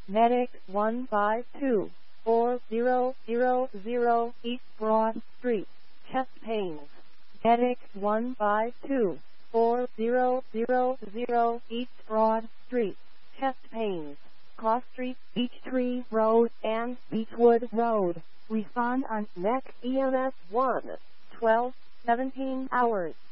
Medic 1524000 East Broad Street, chest pains. Medic 1524000 East Broad Street, chest pains. Cross Street, Beechtree Road, and Beechwood Road. Respond on NEC EMS 1, 12, 17 hours.